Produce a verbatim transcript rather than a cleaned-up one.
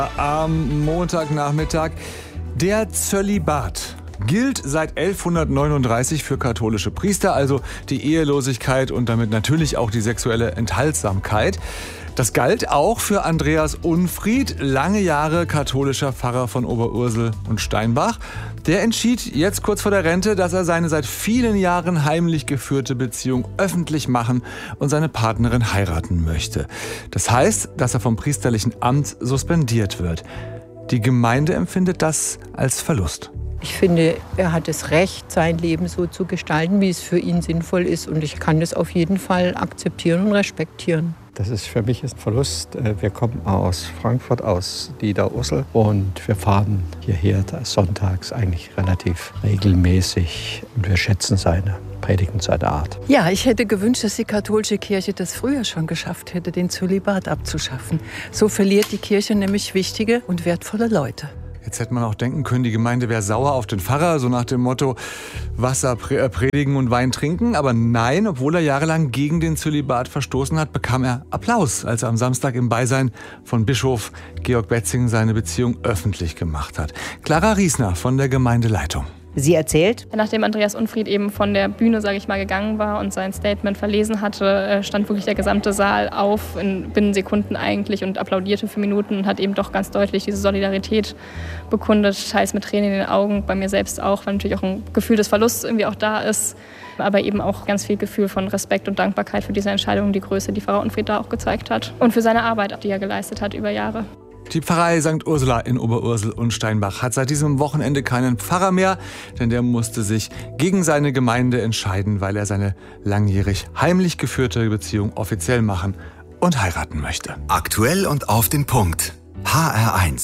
Am Montagnachmittag. Der Zölibat gilt seit elfhundertneununddreißig für katholische Priester, also die Ehelosigkeit und damit natürlich auch die sexuelle Enthaltsamkeit. Das galt auch für Andreas Unfried, lange Jahre katholischer Pfarrer von Oberursel und Steinbach. Der entschied jetzt kurz vor der Rente, dass er seine seit vielen Jahren heimlich geführte Beziehung öffentlich machen und seine Partnerin heiraten möchte. Das heißt, dass er vom priesterlichen Amt suspendiert wird. Die Gemeinde empfindet das als Verlust. Ich finde, er hat das Recht, sein Leben so zu gestalten, wie es für ihn sinnvoll ist. Und ich kann das auf jeden Fall akzeptieren und respektieren. Das ist für mich ein Verlust. Wir kommen aus Frankfurt, aus Niederursel, und wir fahren hierher sonntags eigentlich relativ regelmäßig. Und wir schätzen seine Predigen, seine Art. Ja, ich hätte gewünscht, dass die katholische Kirche das früher schon geschafft hätte, den Zölibat abzuschaffen. So verliert die Kirche nämlich wichtige und wertvolle Leute. Jetzt hätte man auch denken können, die Gemeinde wäre sauer auf den Pfarrer, so nach dem Motto Wasser predigen und Wein trinken. Aber nein, obwohl er jahrelang gegen den Zölibat verstoßen hat, bekam er Applaus, als er am Samstag im Beisein von Bischof Georg Betzing seine Beziehung öffentlich gemacht hat. Clara Riesner von der Gemeindeleitung. Sie erzählt: Nachdem Andreas Unfried eben von der Bühne, sage ich mal, gegangen war und sein Statement verlesen hatte, stand wirklich der gesamte Saal auf, in binnen Sekunden eigentlich, und applaudierte für Minuten und hat eben doch ganz deutlich diese Solidarität bekundet, teils mit Tränen in den Augen, bei mir selbst auch, weil natürlich auch ein Gefühl des Verlusts irgendwie auch da ist, aber eben auch ganz viel Gefühl von Respekt und Dankbarkeit für diese Entscheidung, die Größe, die Pfarrer Unfried da auch gezeigt hat, und für seine Arbeit, die er geleistet hat über Jahre. Die Pfarrei Sankt Ursula in Oberursel und Steinbach hat seit diesem Wochenende keinen Pfarrer mehr, denn der musste sich gegen seine Gemeinde entscheiden, weil er seine langjährig heimlich geführte Beziehung offiziell machen und heiraten möchte. Aktuell und auf den Punkt. H R eins.